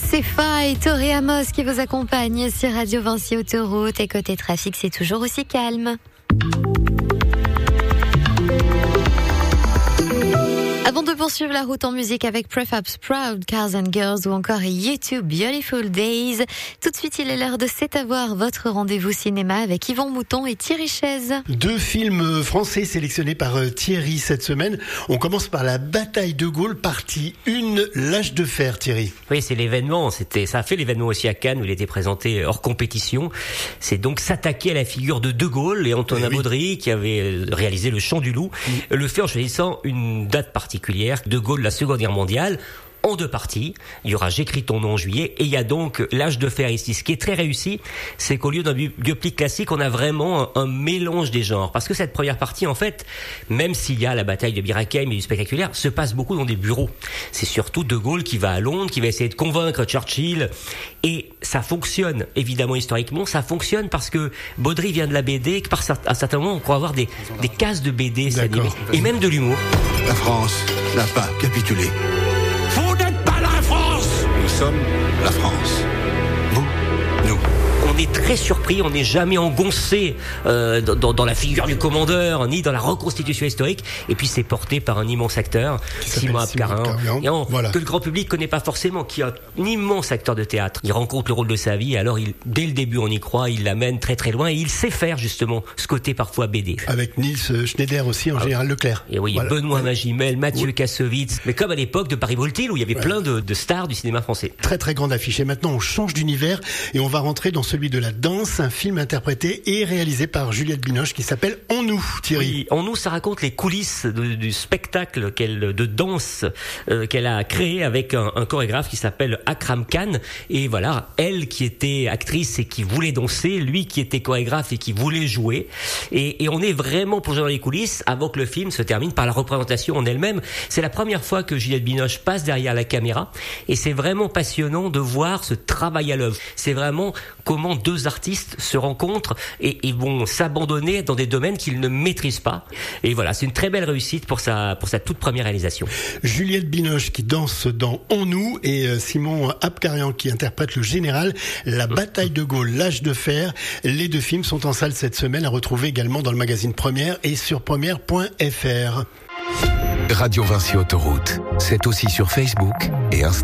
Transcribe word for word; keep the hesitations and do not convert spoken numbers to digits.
C'est Fa et Tori Amos qui vous accompagnent sur Radio Vinci Autoroute. Et côté trafic, c'est toujours aussi calme. Avant de poursuivre la route en musique avec Prefabs Proud, Cars and Girls ou encore YouTube Beautiful Days, tout de suite il est l'heure de C'est à voir, votre rendez-vous cinéma avec Yvan Mouton et Thierry Chaise. Deux films français sélectionnés par Thierry cette semaine. On commence par La Bataille de Gaulle, partie un, L'âge de fer, Thierry. Oui, c'est l'événement, c'était, ça a fait l'événement aussi à Cannes où il était présenté hors compétition. C'est donc s'attaquer à la figure de De Gaulle et Antonin eh oui. Baudry qui avait réalisé Le Chant du Loup, mmh. le fait en choisissant une date particulière. De Gaulle, la Seconde Guerre mondiale, en deux parties. Il y aura J'écris ton nom en juillet et il y a donc L'âge de fer ici. Ce qui est très réussi, c'est qu'au lieu d'un biopic classique, on a vraiment un, un mélange des genres. Parce que cette première partie, en fait, même s'il y a la bataille de Bir Hakeim et du spectaculaire, se passe beaucoup dans des bureaux. C'est surtout De Gaulle qui va à Londres, qui va essayer de convaincre Churchill. Et ça fonctionne, évidemment, historiquement. Ça fonctionne parce que Baudry vient de la B D et que par un certain moment, on croit avoir des, des cases de B D s'animer. Et même de l'humour. La France n'a pas capitulé. Vous n'êtes pas la France! Nous sommes la France. Vous, nous. On est très surpris, on n'est jamais engoncé euh, dans, dans la figure du commandeur, ni dans la reconstitution historique. Et puis c'est porté par un immense acteur, Simon Abkarin, voilà. que le grand public connaît pas forcément, qui est un immense acteur de théâtre. Il rencontre le rôle de sa vie, et alors il, dès le début on y croit, il l'amène très très loin, et il sait faire justement ce côté parfois B D. Avec Niels Schneider aussi, en ah, général Leclerc. Et oui, voilà. Benoît Magimel, Mathieu oui. Kassovitz, mais comme à l'époque de Paris-Voltil, où il y avait ouais. plein de, de stars du cinéma français. Très très grande affiche. Et maintenant on change d'univers, et on va rentrer dans celui de la danse, un film interprété et réalisé par Juliette Binoche qui s'appelle En nous, Thierry. Oui, En nous, ça raconte les coulisses de, du spectacle qu'elle, de danse euh, qu'elle a créé avec un, un chorégraphe qui s'appelle Akram Khan. Et voilà, elle qui était actrice et qui voulait danser, lui qui était chorégraphe et qui voulait jouer. Et, et on est vraiment plongé dans les coulisses avant que le film se termine par la représentation en elle-même. C'est la première fois que Juliette Binoche passe derrière la caméra et c'est vraiment passionnant de voir ce travail à l'œuvre. C'est vraiment comment deux artistes se rencontrent et, et vont s'abandonner dans des domaines qu'ils ne maîtrisent pas. Et voilà, c'est une très belle réussite pour sa, pour sa toute première réalisation. Juliette Binoche qui danse dans En nous et Simon Abkarian qui interprète le général. La Bataille de Gaulle, L'âge de fer. Les deux films sont en salle cette semaine, à retrouver également dans le magazine Première et sur première point f r. Radio Vinci Autoroute, c'est aussi sur Facebook et Instagram.